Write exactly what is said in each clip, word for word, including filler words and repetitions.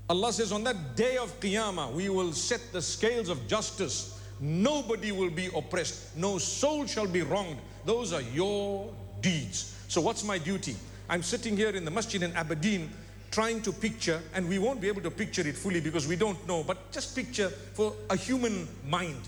Allah says on that day of Qiyamah, we will set the scales of justice. Nobody will be oppressed. No soul shall be wronged. Those are your deeds. So what's my duty? I'm sitting here in the masjid in Aberdeen trying to picture, and we won't be able to picture it fully because we don't know, but just picture for a human mind.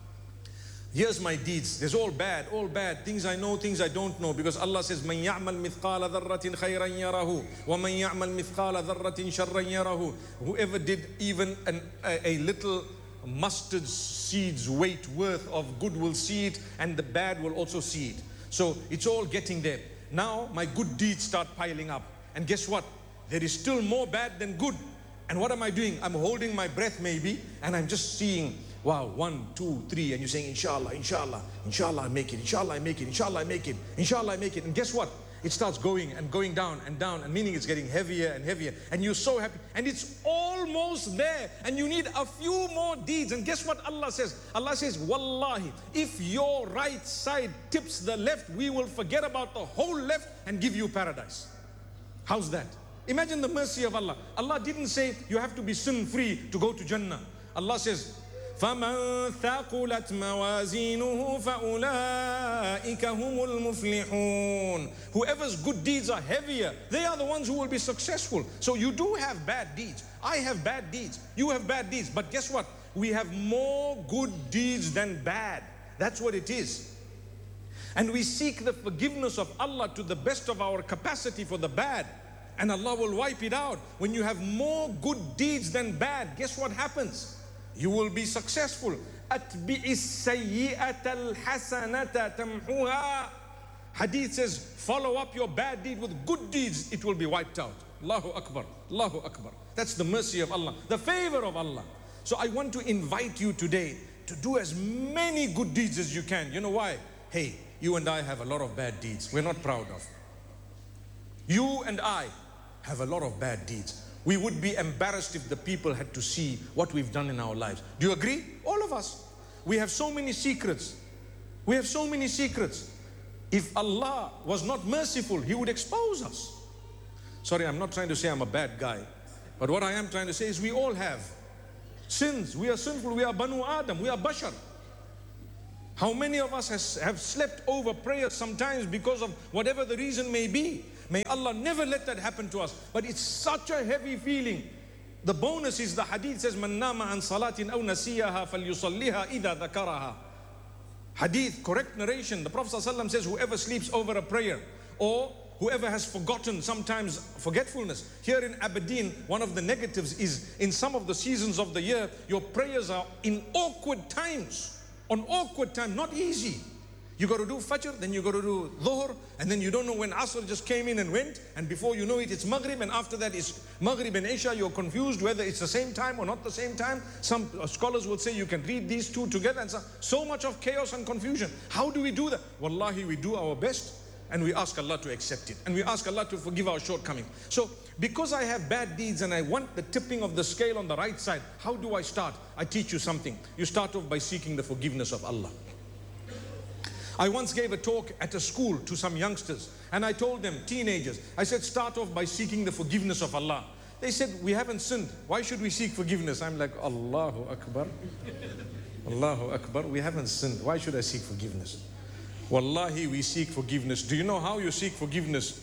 Here's my deeds. There's all bad, all bad. Things I know, things I don't know. Because Allah says, مَنْ يَعْمَلْ مِثْقَالَ ذَرَّةٍ خَيْرًا يَرَهُ وَمَنْ يَعْمَلْ مِثْقَالَ ذَرَّةٍ شَرًّا يَرَهُ. Whoever did even an, a, a little mustard seed's weight worth of good will see it, and the bad will also see it. So it's all getting there. Now my good deeds start piling up. And guess what? There is still more bad than good. And what am I doing? I'm holding my breath maybe, and I'm just seeing, wow, one, two, three, and you're saying, inshallah, inshallah, inshallah I make it, inshallah I make it, inshallah I make it, inshallah I make it. And guess what? It starts going and going down and down, and meaning it's getting heavier and heavier, and you're so happy, and it's almost there, and you need a few more deeds. And guess what Allah says? Allah says, Wallahi, if your right side tips the left, we will forget about the whole left and give you paradise. How's that? Imagine the mercy of Allah. Allah didn't say you have to be sin-free to go to Jannah. Allah says, فَمَنْ ثَقُلَتْ مَوَازِينُهُ فَأُولَٰئِكَ هُمُ الْمُفْلِحُونَ. Whoever's good deeds are heavier, they are the ones who will be successful. So you do have bad deeds. I have bad deeds. You have bad deeds. But guess what? We have more good deeds than bad. That's what it is. And we seek the forgiveness of Allah to the best of our capacity for the bad. And Allah will wipe it out. When you have more good deeds than bad, guess what happens? You will be successful. أَتْبِعِ السَّيِّئَةَ الْحَسَنَةَ تَمْحُهَا. Hadith says, follow up your bad deed with good deeds, it will be wiped out. Allahu Akbar, Allahu Akbar. That's the mercy of Allah, the favor of Allah. So I want to invite you today to do as many good deeds as you can. You know why? Hey, you and I have a lot of bad deeds we're not proud of. You and I have a lot of bad deeds. We would be embarrassed if the people had to see what we've done in our lives. Do you agree? All of us. We have so many secrets. We have so many secrets. If Allah was not merciful, He would expose us. Sorry, I'm not trying to say I'm a bad guy. But what I am trying to say is we all have sins. We are sinful. We are Banu Adam. We are Bashar. How many of us has, have slept over prayers sometimes because of whatever the reason may be? May Allah never let that happen to us. But it's such a heavy feeling. The bonus is the hadith says, Man nama an salatin aw nasiyaha falyusalliha idha dhakaraha. Hadith, correct narration. The Prophet ﷺ says, whoever sleeps over a prayer, or whoever has forgotten, sometimes forgetfulness. Here in Aberdeen, one of the negatives is in some of the seasons of the year, your prayers are in awkward times. On awkward time, not easy. You got to do Fajr, then you got to do Dhuhr, and then you don't know when Asr just came in and went, and before you know it, it's Maghrib, and after that it's Maghrib and Isha. You're confused whether it's the same time or not the same time. Some scholars will say you can read these two together, and so, so much of chaos and confusion. How do we do that? Wallahi, we do our best, and we ask Allah to accept it, and we ask Allah to forgive our shortcomings. So, because I have bad deeds and I want the tipping of the scale on the right side, how do I start? I teach you something. You start off by seeking the forgiveness of Allah. I once gave a talk at a school to some youngsters, and I told them, teenagers, I said, start off by seeking the forgiveness of Allah. They said, we haven't sinned. Why should we seek forgiveness? I'm like, Allahu Akbar. Allahu Akbar. We haven't sinned. Why should I seek forgiveness? Wallahi, we seek forgiveness. Do you know how you seek forgiveness?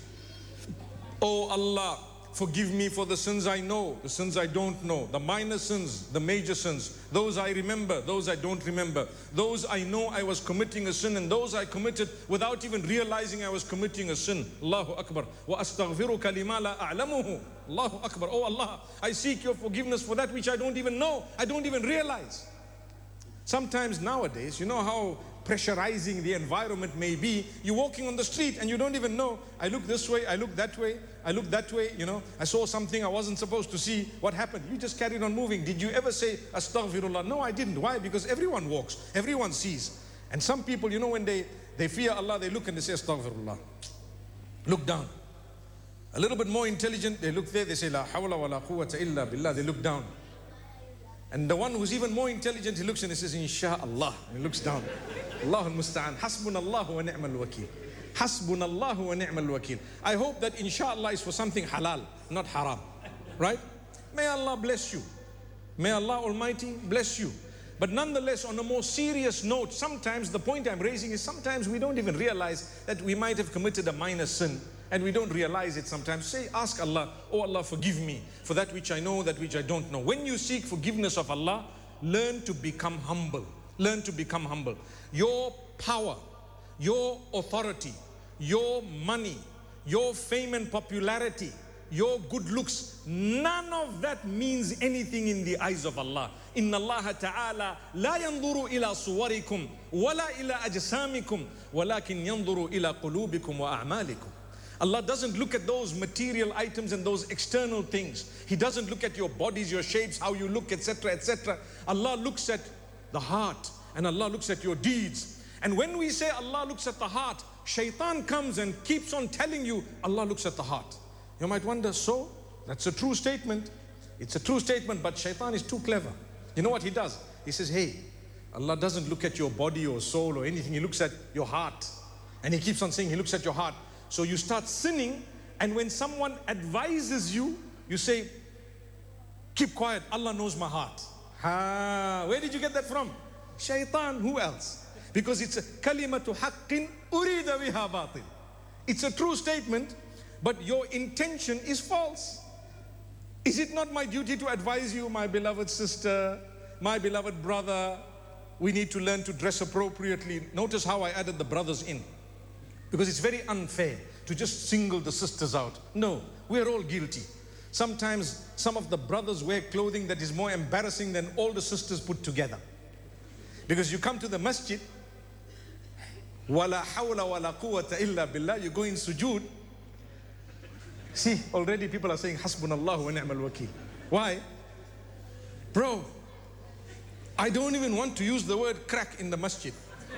Oh Allah, forgive me for the sins I know, the sins I don't know, the minor sins, the major sins, those I remember, those I don't remember, those I know I was committing a sin, and those I committed without even realizing I was committing a sin. Allahu Akbar. Wa astaghfiruka lima la a'lamuhu. Allahu Akbar. Oh Allah, I seek your forgiveness for that which I don't even know, I don't even realize. Sometimes nowadays, you know how pressurizing the environment may be. You're walking on the street and you don't even know. I look this way, I look that way, I look that way, you know. I saw something I wasn't supposed to see. What happened? You just carried on moving. Did you ever say, Astaghfirullah? No, I didn't. Why? Because everyone walks, everyone sees. And some people, you know, when they, they fear Allah, they look and they say, Astaghfirullah. Look down. A little bit more intelligent, they look there, they say, La hawla wa la quwwata illa billah. They look down. And the one who's even more intelligent, he looks and he says, Insha'Allah. And he looks down. Allahul Musta'an. Hasbunallahu wa ni'mal wakil. Hasbunallahu wa ni'mal wakil. I hope that Insha'Allah is for something halal, not haram. Right? may Allah bless you. May Allah Almighty bless you. But nonetheless, on a more serious note, sometimes the point I'm raising is sometimes we don't even realize that we might have committed a minor sin, and we don't realize it sometimes. Say, ask Allah, oh Allah, forgive me for that which I know, that which I don't know. When you seek forgiveness of Allah, learn to become humble. Learn to become humble. Your power, your authority, your money, your fame and popularity, your good looks, none of that means anything in the eyes of Allah. Inna Allah ta'ala la yanzuru ila suwarikum wala ila ajsamikum walakin yanzuru ila qulubikum wa a'malikum. Allah doesn't look at those material items and those external things. He doesn't look at your bodies, your shapes, how you look, et cetera, et cetera. Allah looks at the heart, and Allah looks at your deeds. And when we say Allah looks at the heart, shaitan comes and keeps on telling you Allah looks at the heart. You might wonder, so? That's a true statement. It's a true statement, but shaitan is too clever. You know what he does? He says, hey, Allah doesn't look at your body or soul or anything. He looks at your heart. And he keeps on saying he looks at your heart. So you start sinning, and when someone advises you, you say, keep quiet, Allah knows my heart. Ha, where did you get that from? Shaitan, who else? Because it's a kalimatu haqqin urida biha batil. It's a true statement, but your intention is false. Is it not my duty to advise you, my beloved sister, my beloved brother? We need to learn to dress appropriately. Notice how I added the brothers in, because it's very unfair to just single the sisters out. No, we're all guilty. Sometimes some of the brothers wear clothing that is more embarrassing than all the sisters put together. Because you come to the masjid, wala hawla wala quwwata illa billah, you go in sujood. See, already people are saying, Hasbunallahu wa ni'mal wakeel. Why? Bro, I don't even want to use the word crack in the masjid.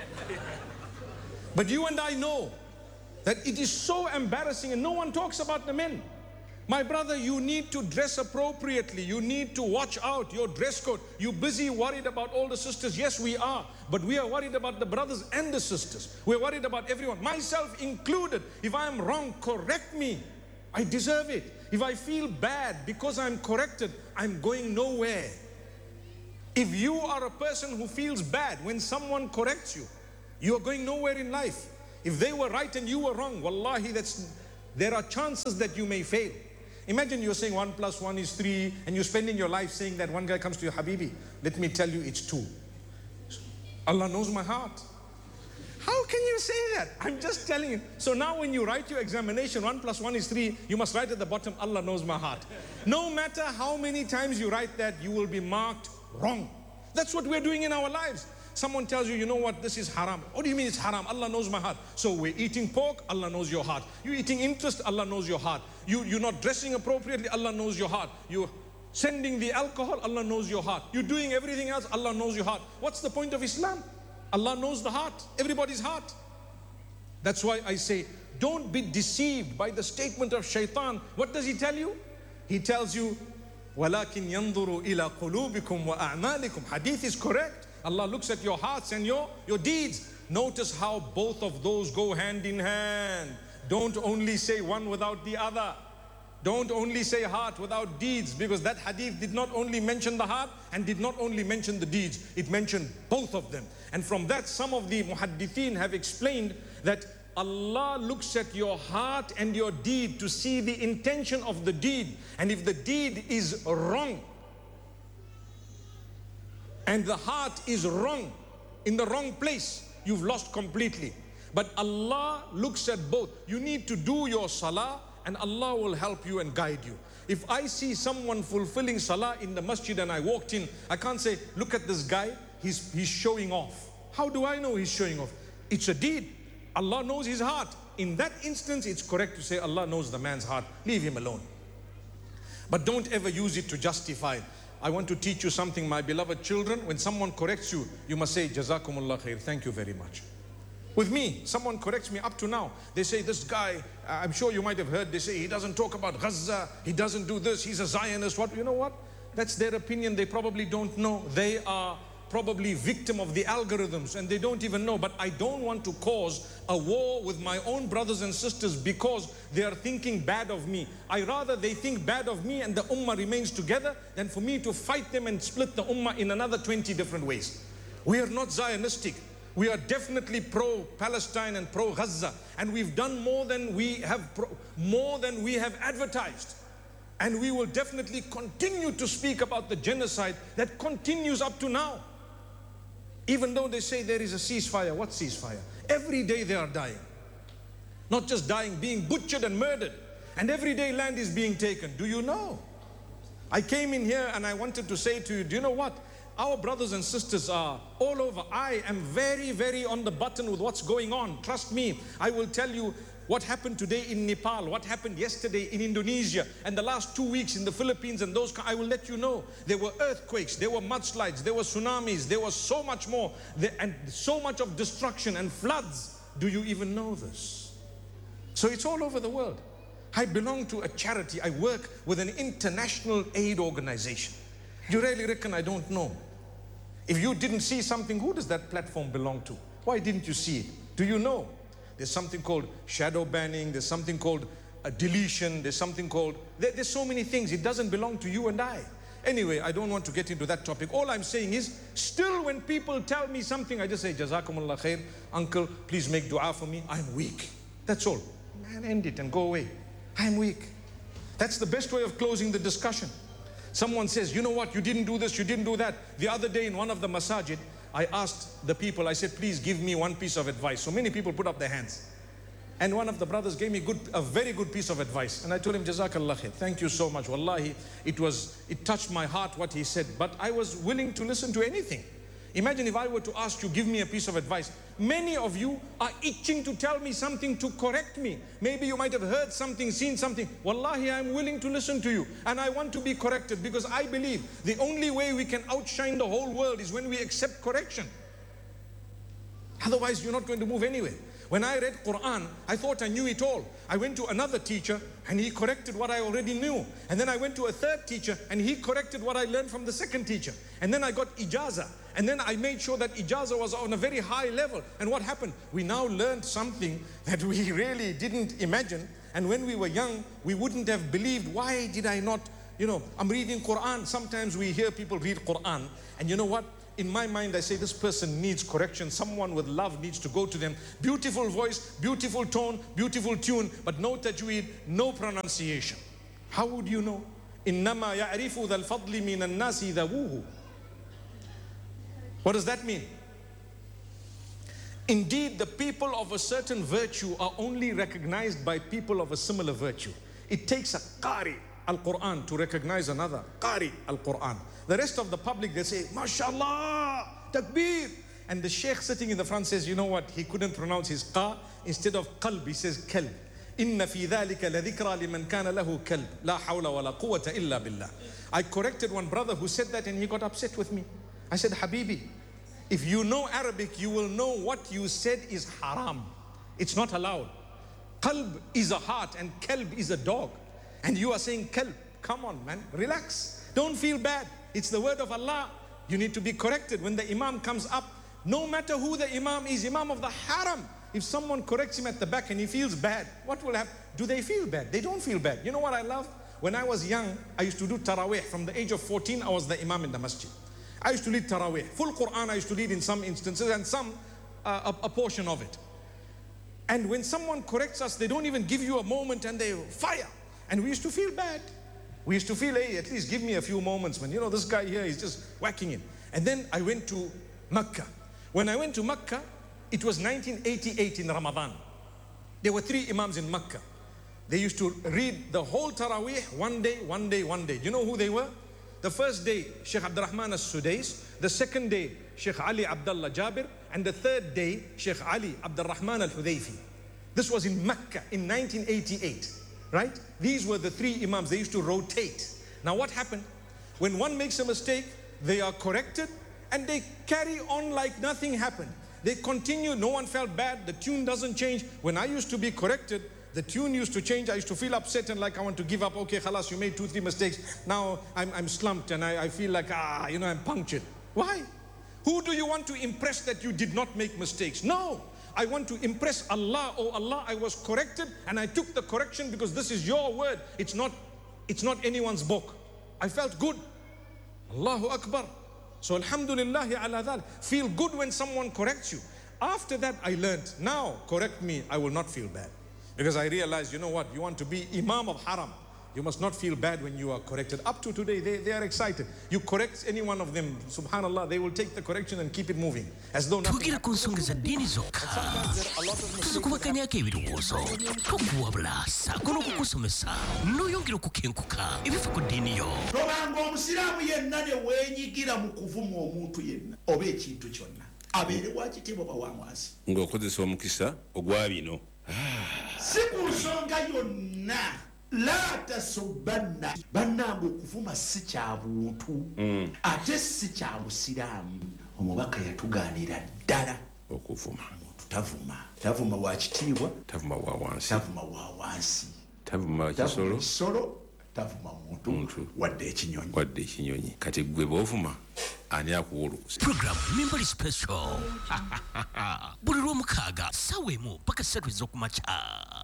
But you and I know that it is so embarrassing, and no one talks about the men. My brother, you need to dress appropriately. You need to watch out your dress code. You're busy worried about all the sisters. Yes, we are. But we are worried about the brothers and the sisters. We're worried about everyone, myself included. If I'm wrong, correct me. I deserve it. If I feel bad because I'm corrected, I'm going nowhere. If you are a person who feels bad when someone corrects you, you are going nowhere in life. If they were right and you were wrong, wallahi, that's, there are chances that you may fail. Imagine you're saying one plus one is three, and you're spending your life saying that. One guy comes to you, Habibi, let me tell you it's two. Allah knows my heart. How can you say that? I'm just telling you. So now when you write your examination, one plus one is three, you must write at the bottom, Allah knows my heart. No matter how many times you write that, you will be marked wrong. That's what we're doing in our lives. Someone tells you, you know what, this is haram. What do you mean it's haram? Allah knows my heart. So we're eating pork, Allah knows your heart. You're eating interest, Allah knows your heart. You, you're not dressing appropriately, Allah knows your heart. You're sending the alcohol, Allah knows your heart. You're doing everything else, Allah knows your heart. What's the point of Islam? Allah knows the heart, everybody's heart. That's why I say, don't be deceived by the statement of shaitan. What does he tell you? He tells you, وَلَكِنْ يَنْظُرُ إِلَىٰ قُلُوبِكُمْ وَأَعْمَالِكُمْ. Hadith is correct. Allah looks at your hearts and your, your deeds. Notice how both of those go hand in hand. Don't only say one without the other. Don't only say heart without deeds, because that hadith did not only mention the heart and did not only mention the deeds. It mentioned both of them. And from that, some of the muhaddithin have explained that Allah looks at your heart and your deed to see the intention of the deed. And if the deed is wrong, and the heart is wrong, in the wrong place, you've lost completely. But Allah looks at both. You need to do your salah, and Allah will help you and guide you. If I see someone fulfilling salah in the masjid and I walked in, I can't say, look at this guy, he's, he's showing off. How do I know he's showing off? It's a deed. Allah knows his heart. In that instance, it's correct to say Allah knows the man's heart. Leave him alone. But don't ever use it to justify. I want to teach you something, my beloved children. When someone corrects you, you must say, Jazakumullah khair, thank you very much. With me, someone corrects me up to now. They say, this guy, I'm sure you might have heard, they say, he doesn't talk about Gaza, he doesn't do this, he's a Zionist. What? You know what? That's their opinion. They probably don't know. They are probably victim of the algorithms and they don't even know. But I don't want to cause a war with my own brothers and sisters because they are thinking bad of me. I rather they think bad of me and the ummah remains together than for me to fight them and split the ummah in another twenty different ways. We are not Zionistic. We are definitely pro-Palestine and pro-Gaza, and we've done more than we have pro more than we have advertised. And we will definitely continue to speak about the genocide that continues up to now. Even though they say there is a ceasefire. What ceasefire? Every day they are dying. Not just dying, being butchered and murdered. And every day land is being taken. Do you know? I came in here and I wanted to say to you, do you know what? Our brothers and sisters are all over. I am very, very on the button with what's going on. Trust me, I will tell you what happened today in Nepal, what happened yesterday in Indonesia, and the last two weeks in the Philippines and those, I will let you know. There were earthquakes, there were mudslides, there were tsunamis, there was so much more, there, and so much of destruction and floods. Do you even know this? So it's all over the world. I belong to a charity. I work with an international aid organization. You really reckon I don't know? If you didn't see something, who does that platform belong to? Why didn't you see it? Do you know? There's something called shadow banning. There's something called a deletion. There's something called, there, there's so many things. It doesn't belong to you and I. Anyway, I don't want to get into that topic. All I'm saying is, still when people tell me something, I just say, Jazakumullah khair, uncle, please make dua for me. I'm weak. That's all. Man, end it and go away. I'm weak. That's the best way of closing the discussion. Someone says, you know what, you didn't do this, you didn't do that. The other day in one of the masajid, I asked the people, I said, please give me one piece of advice. So many people put up their hands. And one of the brothers gave me good, a very good piece of advice. And I told him, Jazakallah khair, thank you so much. Wallahi, it was, it touched my heart what he said. But I was willing to listen to anything. Imagine if I were to ask you, give me a piece of advice. Many of you are itching to tell me something to correct me. Maybe you might have heard something, seen something. Wallahi, I'm willing to listen to you. And I want to be corrected because I believe the only way we can outshine the whole world is when we accept correction. Otherwise, you're not going to move anywhere. When I read Quran, I thought I knew it all. I went to another teacher and he corrected what I already knew. And then I went to a third teacher and he corrected what I learned from the second teacher. And then I got ijazah. And then I made sure that ijazah was on a very high level. And what happened? We now learned something that we really didn't imagine. And when we were young, we wouldn't have believed, why did I not, you know, I'm reading Quran. Sometimes we hear people read Quran. And you know what? In my mind, I say this person needs correction. Someone with love needs to go to them. Beautiful voice, beautiful tone, beautiful tune, but no tajweed, no pronunciation. How would you know? إِنَّمَا يَعْرِفُ ذَا الْفَضْلِ مِنَ النَّاسِ ذَوُوهُ. What does that mean? Indeed, the people of a certain virtue are only recognized by people of a similar virtue. It takes a qari al-Quran to recognize another qari al-Quran. The rest of the public, they say, MashaAllah, Takbir. And the sheikh sitting in the front says, you know what? He couldn't pronounce his qa. Instead of qalb, he says kalb. Inna fi dhalika ladhikra liman kana lahu kalb. La hawla wa la quwwata illa billah. I corrected one brother who said that and he got upset with me. I said, Habibi, if you know Arabic, you will know what you said is haram. It's not allowed. Qalb is a heart and kalb is a dog. And you are saying kalb. Come on, man, relax. Don't feel bad. It's the word of Allah. You need to be corrected. When the imam comes up, no matter who the imam is, imam of the haram, if someone corrects him at the back and he feels bad, what will happen? Do they feel bad? They don't feel bad. You know what I love? When I was young, I used to do Taraweeh. From the age of fourteen, I was the imam in the masjid. I used to lead Taraweeh. Full Quran I used to lead in some instances and some, uh, a, a portion of it. And when someone corrects us, they don't even give you a moment and they fire. And we used to feel bad. We used to feel, hey, at least give me a few moments, man. You know, this guy here is just whacking it. And then I went to Mecca. When I went to Mecca, it was nineteen eighty-eight in Ramadan. There were three imams in Mecca. They used to read the whole Taraweeh one day, one day, one day. Do you know who they were? The first day, Sheikh Abdurrahman al-Sudais. The second day, Sheikh Ali Abdullah Jabir. And the third day, Sheikh Ali Abdurrahman al-Hudayfi. This was in Mecca in nineteen eighty-eight. Right? These were the three imams. They used to rotate. Now what happened? When one makes a mistake, they are corrected and they carry on like nothing happened. They continue. No one felt bad. The tune doesn't change. When I used to be corrected, the tune used to change. I used to feel upset and like I want to give up. Okay, khalas, you made two, three mistakes. Now I'm, I'm slumped and I, I feel like, ah, you know, I'm punctured. Why? Who do you want to impress that you did not make mistakes? No. I want to impress Allah. Oh Allah, I was corrected and I took the correction because this is your word. It's not, it's not anyone's book. I felt good. Allahu Akbar. So alhamdulillah ala dhalik. Feel good when someone corrects you. After that I learned, now correct me, I will not feel bad. Because I realized, you know what, you want to be Imam of Haram. You must not feel bad when you are corrected. Up to today, they, they are excited. You correct any one of them, subhanallah, they will take the correction and keep it moving. As though nothing happened. Sometimes there are a lot of mistakes. Ng'okozesa omukisa ogwa bino sikunsonga yonna la tasubbanna bannange okuvuma si kya buntu ate si kya busiraamu. Omubaka yatugaanira ddala okuvuma. Tavuma tavuma wa kitiibwa, tavuma wa wansi, tavuma wa wansi, tavuma wa kisolo, kisolo, tavuma muntu wadde ekinyonyi, wadde ekinyonyi. Kati gwe bw'ovuma ani akuwulukusa. Program Members Special buli lw'omukaaga ssaawa emu paka ssatu ez'okumakya.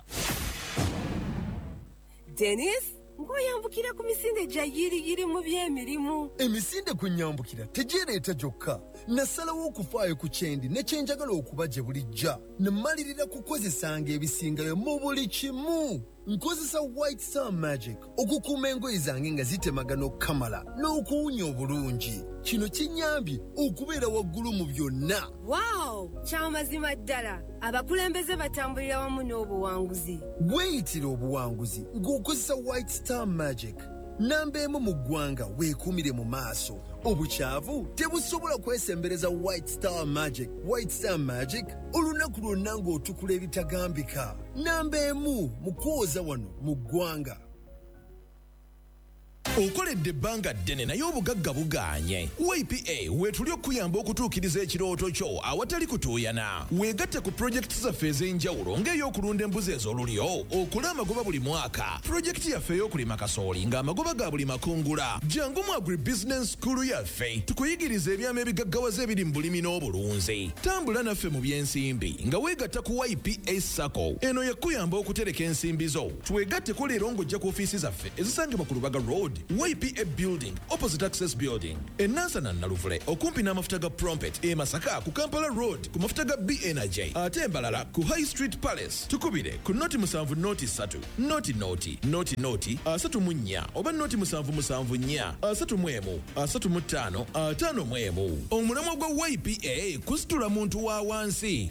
Dennis, ngoyambukira ku misinde gya yiriyiri mu by'emirimu. Emisinde kwenyambukira tegireeta gyokka. Nasalawo okufaayo ku kyendi ne kyenjagala okuba gye bulijja. Ne mmalirira kukozesanga ebisingayo mu buli kimu. Nkozesa White Star Magic okukuuma engoye zange nga zitemagana okukamala n'okuwunya obulungi. Kino kinyambye okubeera waggulu mu byonna. Wow, kyamazima ddala. Abakulembeze batambulira wamu n'obuwanguzi. Weeyitira obuwanguzi ng'okozesa White Star Magic. Namba emu mu ggwanga weekuumire mu maaso. Obukyavu tebusobola kwesembereza White Star Magic. White Star Magic olunaku lwonna ng'otukula ebitagambika. Namba emu mu kwoza wano mu ggwanga. Okoledde ebbanga ddene naye obugagga bugaanye. W P A weetuli okuyamba okutuukiriza ekirooto kyo awatali kutuuyana. Weegatte ku pulojekiti zaffe ez'enjawulo ng'ey'okulunda embuzi ez'olulyo, okula amagoba buli mwaka, pulojekiti yaffe ey'okulima kasooli ng'amagoba ga buli makungula. Jangu mu Agribusiness School yaffe tukuyigiriza ebyama ebigaggawaza ebiri mu bulimi n'obulunzi. Tambula naffe mu by'ensimbi nga weegatta ku Y P A Sacco. Eno yakuyamba okutereka ensimbi zo. Twegatteko leero ng'ojja ku ofiisi zaffe ezisangibwa ku Lubaga Road, Y P A Building, opposite Access Building. E Nansana Naluvule, okumpi n'amafuta ga Prompet. E Masaka ku Kampala Road, ku mafuta ga B Energy. Ate Mbalala ku High Street Palace. Tukubire ku noti musanvu noti satu. Noti noti, noti noti, asatu mu nnya. Oba noti musanvu musanvu nnya. Asatu mu emu, asatu mu ttaano, ataano mu emu. Omulamwa gwa Y P A kusitula muntu wa wansi.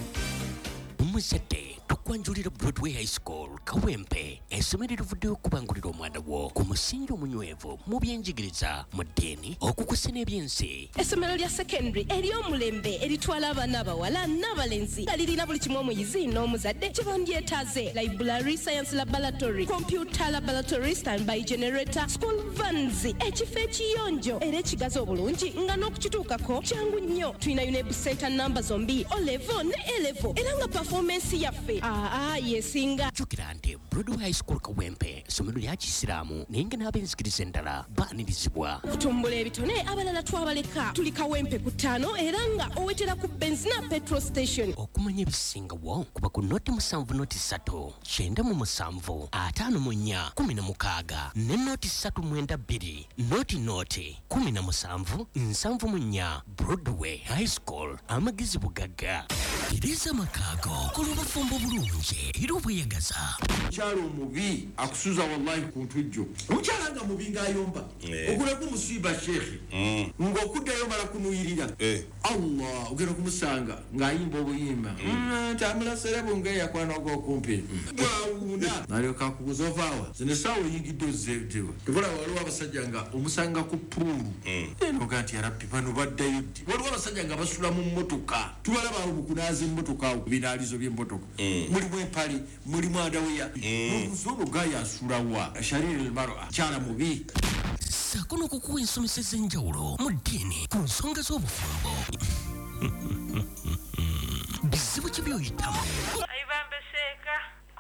Muzadde tukwanjulira Broadway High School Kawempe essomero erivuddeyo okubangulira omwana wo ku musingi omunywevu mu byenjigiriza mu ddiini okukusa n'ebyensi. Essomero lya secondary ery'omulembe eritwala abaana abawala n'abalenzi nga lirina buli kimu omuyizi n'omuzadde kye bandyetaaze: library, science laboratory, computer laboratory, standby generator, school vans, ekifo ekiyonjo era ekigazi obulungi nga n'okukituukako kyangu nnyo. Tulina UNEB center namba zombi O level ne A level era nga performance yaffe aa yesinga. Jjukira nti Broadway High School Kawempe essomero lya Kisiraamu naye nga n'abenzikiriza endala baanirizibwa. Kutumbula ebitone abalala twabaleka. Tuli Kawempe ku ttaano era nga owetera ku benzina petrol station. Okumanya ebisingawo kuba ku noti musanvu noti ssatu, kyenda mu musanvu, ataano mu nnya, kumi na mukaaga, ne noti ssatu mwenda bbiri, noti noti, kumi na musanvu, nsanvu mu nnya. Broadway High School, amagezi bugagga. Iriza makaago kulubafumbo bulungi era obweyagaza. Kyalo mubi akusuza wallahi ku ntujjo. Omukyalanga mubi ng'ayomba. Ogula ku musiba shekhi. Ng'okuddayo mala kunuyirira. Allah ogera kumusanga ng'ayimba obuyimba. Tamula serebo ng'eyakwana ogw'okumpi. Bwawuna nalyoka kukuzovaawa zino saawa oyingidde ozzeetewa. Tubula waliwo abasajja nga omusanga ku puulu. Eno ga nti yarabbi bano baddayo ddi. Waliwo abasajja nga basula mu mmotoka. Tubalaba obukunaazi emmotoka binaalizo by'emmotoka. Mulimu empali, mulimu adaweya. N'omusobo gayasulawa. Shariri al-mar'a kyala mubi. Ssaako n'okukuwa ensomesa ez'enjawulo mu ddiini ku nsonga z'obufumbo. Bizibu ki by'oyitamu? Ayibambeseeka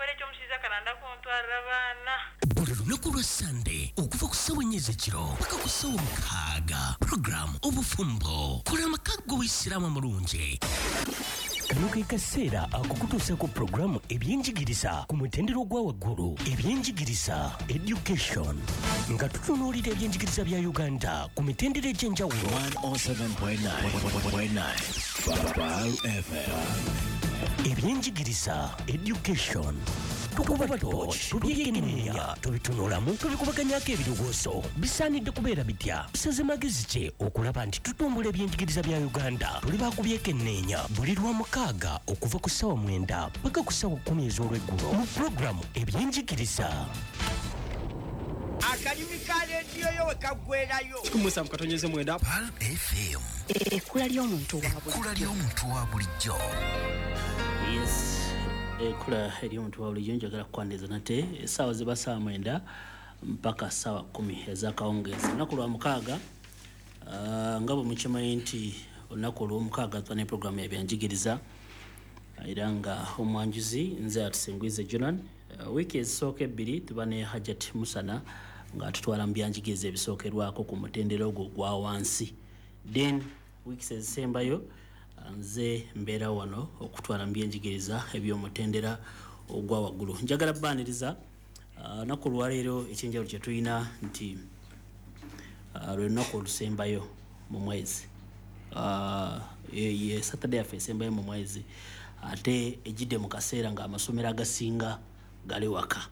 buli lunaku lwa Sunday okuva ku ssaawa ennya ez'ekiro paka ku ssaawa mukaaga program obufumbo kola amakago w'Isiraamu amulungi. Kano ke kaseera akukutuusa ku programu ebyenjigiriza ku mutendero gwa waggulu ebyenjigiriza education nga tutunuulira ebyenjigiriza bya Uganda ku mitendero egy'enjawulo. one oh seven point nine F M ebyenjigiriza education tukuba torch tubyekenneenya tubitunulamu tubikubaganyako ebirowoozo bisaanidde kubeera bitya bisaze magezi ki okulaba nti tutumbula ebyenjigiriza bya Uganda tuli baakubyekenneenya buli lwa mukaaga okuva ku ssaawa mwenda paka ku ssaawa kkumi ez'olweggulo mu puroguramu ebyenjigiriza. Akalimu ka leediyo yo wekaggwerayo kumusa mukatonyeze mwenda Pal F M ekkula ly'omuntu wa bulijjo ekkula ly'omuntu wa bulijjo. yes ekkula ery'omuntu wa bulijjo njagala kukwaniriza nate essaawa ziba ssaawa mwenda mpaka ssaawa kkumi ez'akawungeezi. olunaku lwa mukaaga nga bwe mukimanyi nti olunaku olw'omukaaga tuba ne puroguramu ebyenjigiriza era nga omwanjuzi nze atusengwize Jonan. wiiki ezisooka ebbiri tuba ne Hajat Musana nga tutwala mu byanjigiriza ebisookerwako ku mutendero ogwo gwa wansi. Then wiiki ezisembayo nze mbeera wano okutwala mu byenjigiriza eby'omutendera ogwa waggulu. Njagala bbaaniriza olunaku olwaleero ekyenjawulo kye tulina nti lwe lunaku olusembayo mu mwezi ye Saturday yaffe esembayo mu mwezi ate ejjidde mu kaseera ng'amasomero agasinga gali waka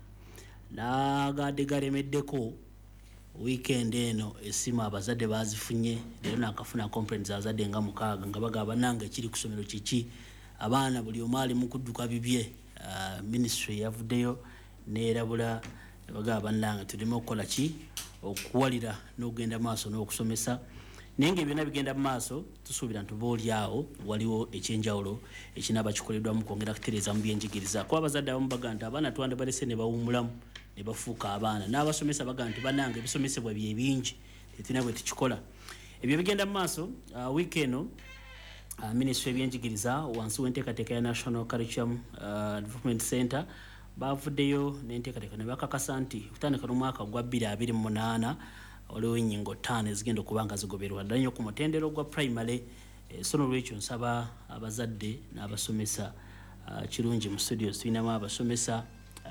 nagadde galemeddeko weekend eno esimu abazadde bazifunye leero nakafuna complaints abazadde nga mukaaga nga bagamba nange ekiri ku ssomero kiki abaana buli omu ali mu kudduka bibye. uh, ministry yavuddeyo neerabula bagamba bannange tulime okukola ki okuwalira n'okugenda maaso n'okusomesa naye nga ebyonna bigenda mu maaso tusuubira nti boolyawo waliwo ekyenjawulo ekinaaba kikoleddwamu kwongera kutereeza mu byenjigiriza kuba abazadde abamu baga nti abaana tuwande balese ne bawummulamu ne bafuuka abaana n'abasomesa baga nti bannange ebisomesebwa bye bingi tetulina bwe tukikola. ebyo bigenda mu maaso. uh, wiiki eno uh, ministry ebyenjigiriza wansi w'enteekateeka ya National Curriculum uh, Development Center bavuddeyo n'enteekateeka ne bakakasa nti okutandika n'omwaka gwa bbiri abiri mu munaana waliwo ennyingo ttaano ezigenda okuba nga zigoberwa ddala nnyo ku mutendero gwa primary. so n'olwekyo nsaba abazadde n'abasomesa kirungi mu studios tulinamu abasomesa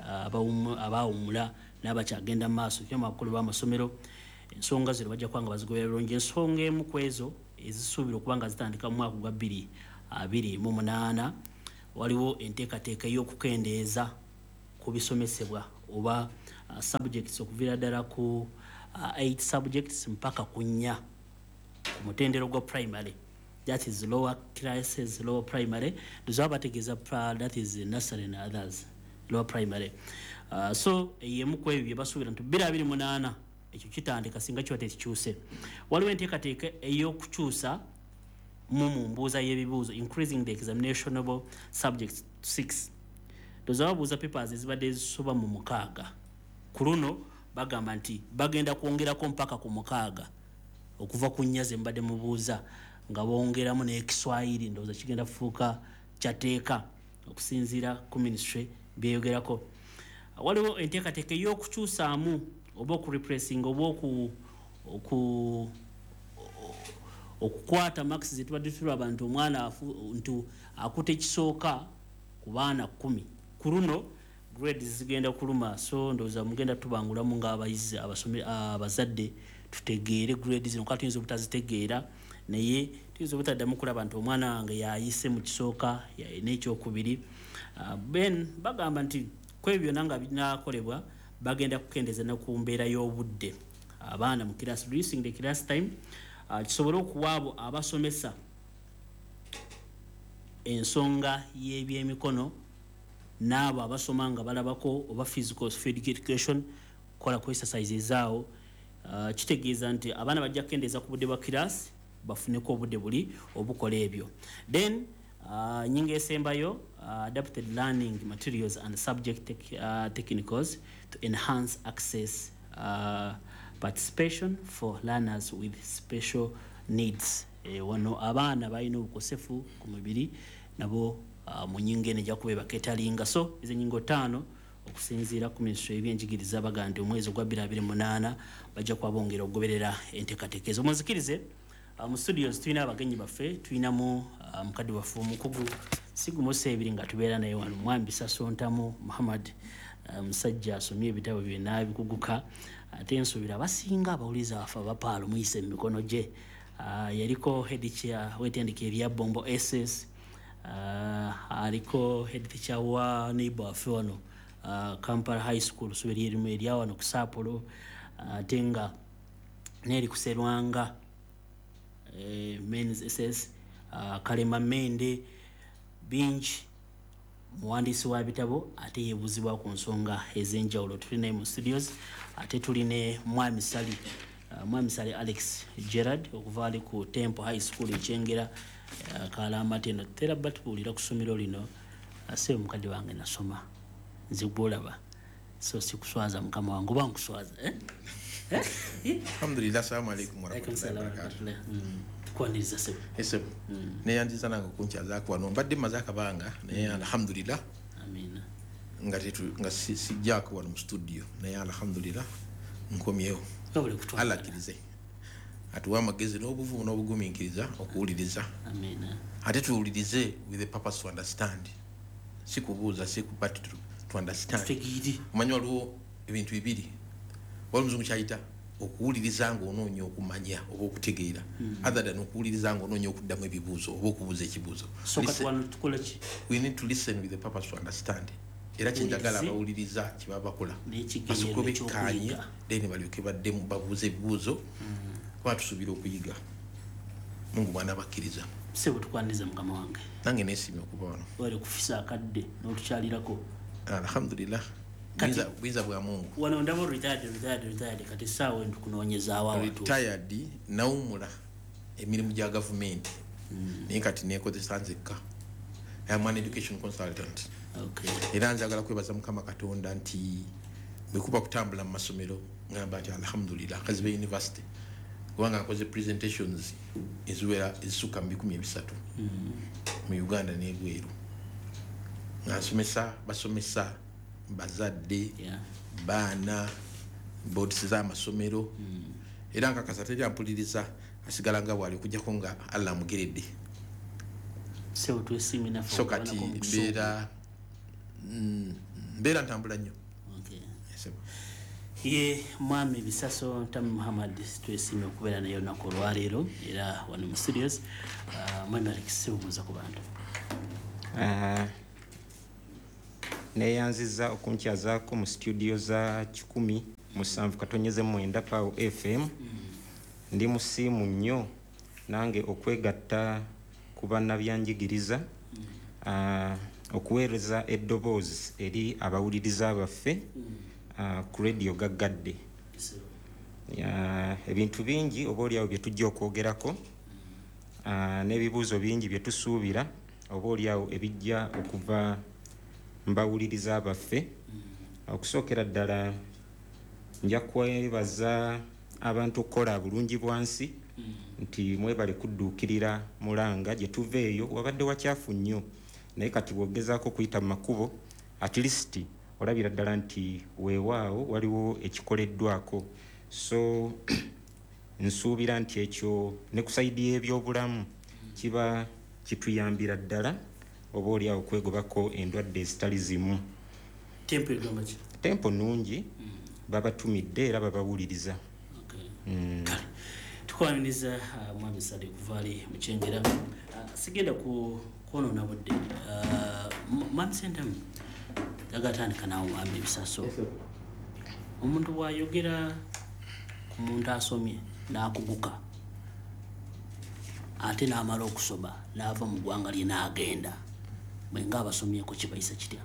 abaawumula n'abakyagenda mu maaso kyoma abakulu b'amasomero ensonga zino bajja kuba nga bazigoberera bulungi. ensonga emu ku ezo ezisuubira okuba nga zitandika mu mwaka gwa bbiri abiri mu munaana waliwo enteekateeka ey'okukendeeza ku bisomesebwa oba uh, subjects okuviira ddala ku uh, eight subjects mpaka ku nnya ku mutendero gwa primary, that is lower classes, lower primary. Those bategeeza that is nursery and others, lower primary. Uh, so yemu ku ebyo basuubira nti bbiri abiri munaana ekyo kitandika singa kiba tekikyuse. Waliwo enteekateeka ey'okukyusa mu mbuuza y'ebibuuzo, increasing the examinationable subjects to six. Those ababuuza papers ezibadde zisoba mu mukaaga ku luno bagamba nti bagenda kwongerako mpaka ku mukaaga okuva ku nnya ze mbadde mubuuza nga bongeramu n'ekiswahili ndowooza kigenda kufuuka kyateeka okusinziira ku ministry byeyogerako. Waliwo enteekateeka ey'okukyusaamu oba okurepressing oba oku oku okukwata max zetubadde tulaba nti omwana nti akuta ekisooka ku baana kumi. Ku luno grades zigenda kuluma, so ndowooza mugenda tubangulamu ng'abayizi abazadde tutegeere grades zino. Kati tuyinza obutazitegeera naye tuyinza obutaddamu kulaba nti omwana wange yayise mu kisooka yayina ekyokubiri. Ben bagamba nti ku ebyo byonna nga binaakolebwa bagenda kukendeeza ne ku mbeera y'obudde abaana mu class, reducing the class time. Uh, kisobole okuwa abo abasomesa ensonga y'ebyemikono n'abo abasoma nga balabako oba physical education kola ku exercises zaawo. Uh, kitegeeza nti abaana bajja kukendeeza ku budde bwa class bafuneko obudde buli obukola ebyo. Then uh, nyinga esembayo uh, adapted learning materials and subject tech, uh, technicals to enhance access uh, participation for learners with special needs. E, wano abaana balina obukosefu ku mubiri nabo uh, mu nyinga eno ejja kuba baketalinga. So ezo nyingo ttaano okusinziira ku minisitule y'ebyenjigiriza baga nti omwezi ogwa bbiri abiri munaana bajja kuba bongera okugoberera enteekateeka ezo. Muzikirize mu studios tulina abagenyi baffe, tulinamu mukadde waffe omukugu sigumusa ebiri nga tubeera naye wano Mwami Bisaso Ntamu Muhammad, musajja asomye ebitabo byonna bikuguka, ate ensuubira abasinga abawuliza baffe abapaalo muyise mu mikono gye. Yaliko head chair w'ettendekero erya Bombo S S, aliko head teacher wa neighbor waffe wano Kampala High School suubira erimu erya wano ku Saapolo, ate nga neeri ku Serwanga Men's S S, Kalema Mende bingi muwandiisi wa bitabo ate yeebuzibwa ku nsonga ez'enjawulo. Tuli naye mu studios ate tuli ne Mwami Sali uh, Mwami Sali Alex Gerard okuva ali ku Temple High School ekyengera uh, Kalamatendo. Tera batubuulira ku ssomero lino ase omukadde wange nasoma nzigulaba so sikuswaza mukama wange oba nkuswaza eh? eh? Alhamdulillah, assalamu alaikum warahmatullahi wabarakatuh. Kwaniriza sebo esebo mm. neyandiza nange okunkyazaako wano mbadde mmaze akabanga naye mm. alhamdulillah amina nga tetu nga sijjaako wano mu studio naye alhamdulillah nkomyewo alakkirize atuwa amagezi n'obuvumu n'obugumiikiriza okuwuliriza amina ate tuwulirize with the purpose to understand si kubuuza si kupati to, to understand omanyi waliwo ebintu bibiri wali muzungu kyayita okuwuliriza ng'onoonya okumanya oba okutegeera mm. other than okuwuliriza ng'onoonya okuddamu ebibuuzo oba okubuuza ekibuuzo. So listen, we need to listen with the purpose to understand. Era kyenjagala abawuliriza kye baba bakola basooka bekkaanye then balyoke baddemu babuuze ebibuuzo kuba tusuubira okuyiga. Mungu bwana bakkiriza. Sebo tukwaniriza mukama wange. Nange neesiimye okuba wano. Wali kufisa akadde n'otukyalirako. Alhamdulillah. Biza bwa Mungu. Wano ndabo retired retired retired kati sawa ndukunoonyeza awawa tu. Retired nawumula emirimu gya government. Mm. Naye kati neekozesa nzekka. I am an education consultant. Okay. Era njagala kwebaza Mukama Katonda nti bwekuba kutambula mu masomero ngamba nti alhamdulillah Kazibe University kubanga nkoze presentations eziwera ezisuka mu bikumi ebisatu mu Uganda n'ebweru. Nasomesa basomesa bazadde yeah. baana boards z'amasomero mm. era nkakasa teri ampuliriza asigala nga bwali okujjako nga Allah amugeredde. So twesimina so kati mbeera mbeera ntambula nnyo. Okay. Yes, ye Mwami Bisaso Ntamu Muhammad twesimye okubeera naye olunaku olwaleero era wano mu studios. uh, Mwami Alex obuuza ku bantu uh, neyanziza okunkyazaako mu studio za kikumi musanvu katonyeze mwenda Pawo F M. mm. ndi musiimu nnyo nange okwegatta ku bannabyanjigiriza mm. uh, okuweereza eddoboozi eri abawuliriza baffe mm. uh, ku radio gaggadde. uh, ebintu bingi oba oliawo bye tujja okwogerako uh, n'ebibuuzo bingi bye tusuubira oba oliawo ebijja okuva mbawuliriza baffe. mm. okusookera ddala nja kwebaza abantu okukola bulungi bwansi mm. nti mwebale kudduukirira mulanga gye tuva eyo wabadde wakyafu nnyo naye kati bwogezaako kuyita mu makubo at least olabira ddala nti weewaawo waliwo ekikoleddwako. So nsuubira nti ekyo ne ku sayidi y'ebyobulamu kiba kituyambira ddala oba oliawo kwegobako endwadde ezitali zimu. Tempo egamba ki? Tempo nungi mm. babatumidde era babawuliriza. Okay. mm. Kale tukwaniriza uh, Mwami Sali kuvaali mukyengera uh, sigenda ku kwonoona budde. uh, Mwami Sentamu agatandika naawe Mwami Bisaso. Yes, omuntu bw'ayogera ku muntu asomye n'akuguka ate n'amala okusoma n'ava mu ggwanga lye n'agenda bwe nga abasomyeko kibayisa kitya?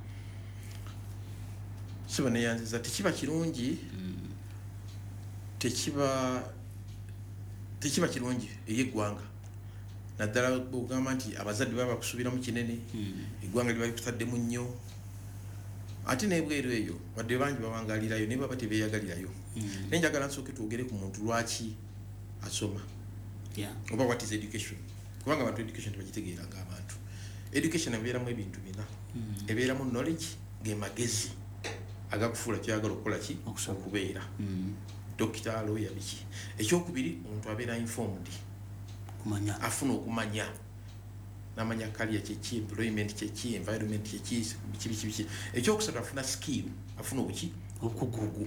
Siba neyanziza tekiba kirungi mm. tekiba tekiba kirungi eyeggwanga naddala bwogamba nti abazadde baba bakusubiramu kinene mm. eggwanga liba likutaddemu nnyo ate n'ebweru eyo wadde bangi bawangalirayo naye baba tebeeyagalirayo. mm. naye njagala nsooke twogere ku muntu lwaki asoma yeah. oba what is education kubanga abantu education tebagitegeera ng'abantu. Education ebeeramu ebintu bina mm. ebeeramu knowledge ge magezi agakufuula kyagala okukola ki okubeera dokita lawyer biki ekyokubiri omuntu abeera informed kumanya afuna okumanya namanya career kyeki employment kyeki environment kyeki biki biki ekyokusatu afuna skill afuna obuki obukugu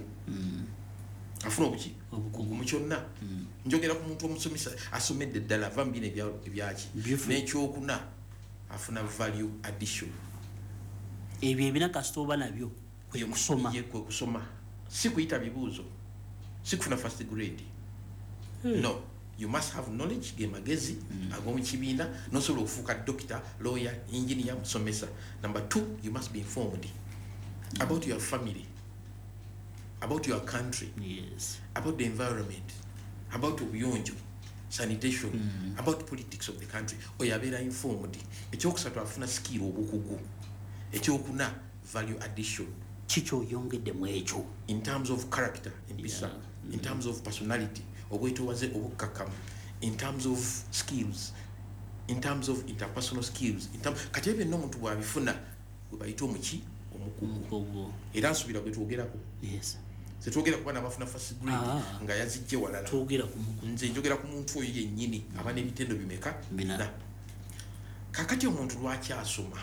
afuna obuki obukugu mu kyonna njogera ku muntu omusomesa asomedde ddala ava mu bino ebyaki n'ekyokuna afuna value addition ebyo ebina kasita oba nabyo kusoma kwe kusoma si kuyita bibuuzo si kufuna first grade no you must have knowledge ge magezi ag'omu kibiina nosobola okufuuka doctor lawyer engineer musomesa. Number two, you must be informed about your family, about your country, yes, about the environment, about obuyonjo, sanitation, mm. about politics of the country. Oyabeera informed. Ekyokusatu afuna skill obukugu. Ekyokuna value addition. Chicho yongedde mu ekyo in terms of character, empisa, yeah. mm. in terms of personality, obwetowaze obukakamu, in terms of skills, in terms of interpersonal skills, in terms kati ebyo nno omuntu bw'abifuna bwe bayita omuki omukugu era nsubira gwe twogerako. Yes. Setwogera ku baana abafuna first grade ah, nga yazijje walala. Twogera ku mukugu. Nze njogera ku muntu oyo yennyini aba n'ebitendo bimeka bina. Kakati omuntu lwaki asoma?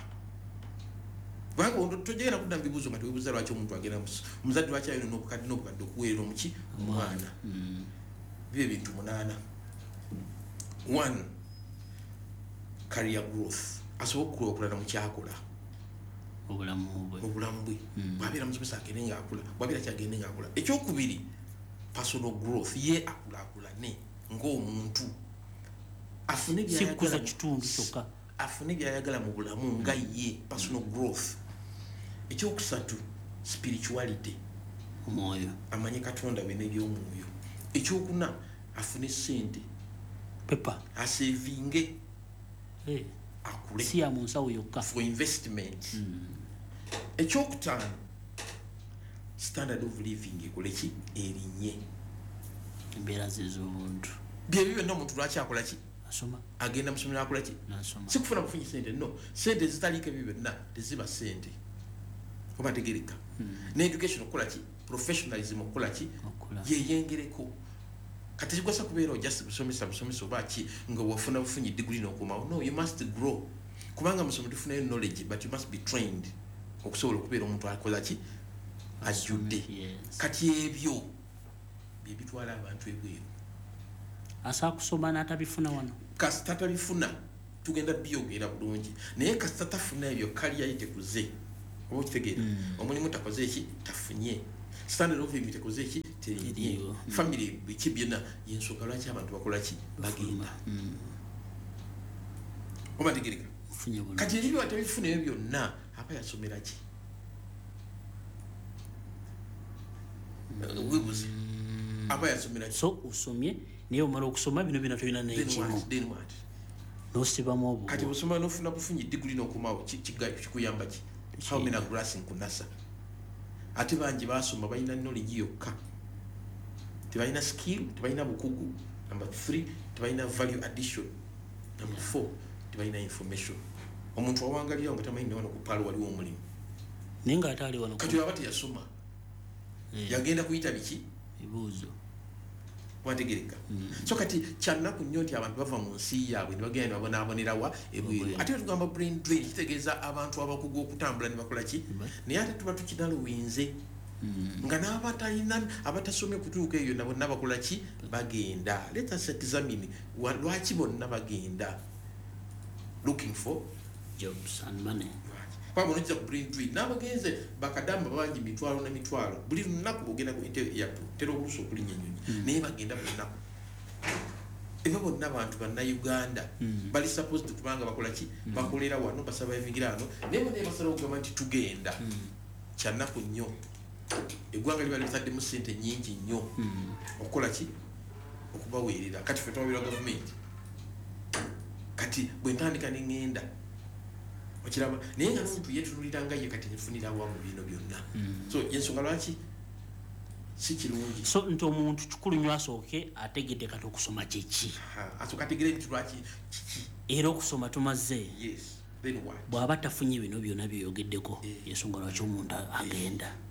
Banga ondo tojera kudda mbibuzo kati webuza lwaki omuntu agenda muzadde lwaki ayo n'obukadde n'obukadde okuweerera omuki omwana. Bibe bintu munaana. One, career growth. Asobola okukulira mu kyakola. Obulamu bwe. Obulamu bwe. Bwabeera musomesa agende ng'akula. Bwabeera kyagende ng'akula. Ekyokubiri, personal growth. Ye akula akulane ng'omuntu. Afune byayagala kitundu kyokka. Afune byayagala mu bulamu nga ye personal growth. Ekyokusatu, spirituality. Omwoyo. Amanye Katonda we n'ebyomwoyo. Ekyokuna afune sente. Pepa. Asevinge. Hey. Akule. Si ya munsawo yokka. For investment. Mm. Ekyokutaano, standard of living ekoleki erinye. Embeera z'obuntu. Bye bibyo nno omuntu lwaki akola ki? Asoma. Agenda mu ssomero akola ki? Nasoma. Si kufuna kufunyi sente no. Sente zitaliiko ebyo byonna teziba sente. Oba tegereka. Mm. Ne education okukola ki? Professionalism okukola ki? Yeyengereko. Kati kikwasa kubeera just busomesa busomesa oba ki nga wafuna bufunyi degree n'okomawo. No, you must grow. Kubanga musomero tufunayo knowledge but you must be trained. Okusobola okubeera omuntu akola ki? Ajjudde. Yes. Kati ebyo bye bitwala abantu ebweru. Asa kusoma n'atabifuna wano. Kasita tabifuna tugenda byogera bulungi. Naye kasita tafuna ebyo kaliya yitekuze. Oba okitegeera. Mm. Omulimu takoze eki tafunye. Standard of living tekoze eki teriyo. Mm. Family biki byonna yensonga lwaki abantu bakola ki bagenda. Mm. Oba tegereka. Kati ebyo atabifuna ebyo byonna apa yasomera ki? Wibuze. Apa yasomera ki? So usomye niye omala okusoma bino bino tulina n'ekimu. Then what? N'osibamu obugo. Kati osoma n'ofuna bufunyi degree n'okomawo kikuyamba ki? How many grass in kunasa? Ate bangi basoma balina knowledge yokka. Tebalina skill, tebalina bukugu. Number three, tebalina value addition. Number four, tebalina information. Omuntu awangalira nga tamanyi wano ku palo waliwo omulimu. Nenga atali wano. Kati abati yasoma. Yagenda kuyita biki? Ebibuuzo. Wategereka. Mm. So kati kyanaku nnyo nti abantu bava mu nsi yaabwe ne bagenda babonaabonerawa ebweru. Ate tugamba brain drain kitegeeza abantu abakugu okutambula ne bakola ki? Naye ate tuba tukinaluwinze. Nga n'abatalina abatasomye kutuuka eyo nabo nabakola ki? Bagenda. Let us examine lwaki bonna bagenda. Looking for jobs and money. Kwa mwanajia ku brain drain. N'abagenze bakadamba bangi mitwalo na mitwalo. Buli lunaku bogenda ku airport. Tero oluusi okulinnya ennyonyi. Naye bagenda buli lunaku. Eba bonna abantu banna Uganda bali supposed kubanga bakola ki? Bakolera wano basurvivingira wano. Naye bonna basala okugamba nti tugenda. Kyanaku nnyo. Eggwanga liba litaddemu ssente nnyingi nnyo. Okukola ki? Okubaweerera. Kati ffe tubaweerera gavumenti. Kati bwe ntandika ne ŋŋenda. Okiraba naye nga n'omuntu yeetunulira nga ye kati nfunira awamu bino byonna. So yensonga lwaki si kirungi. So nti omuntu kikulu nnyo asooke ategedde kati okusoma kyeki. Asooka ategere nti lwaki kiki. Era okusoma tumaze. Yes. Then what? Bw'aba tafunye bino byonna byeyogeddeko yensonga lwaki omuntu agenda.